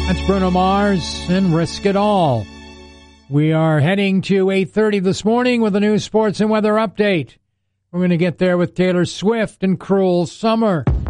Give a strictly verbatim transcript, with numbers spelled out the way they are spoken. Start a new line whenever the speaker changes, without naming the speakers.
That's Bruno Mars and Risk It All. We are heading to eight thirty this morning with a new sports and weather update. We're going to get there with Taylor Swift and Cruel Summer.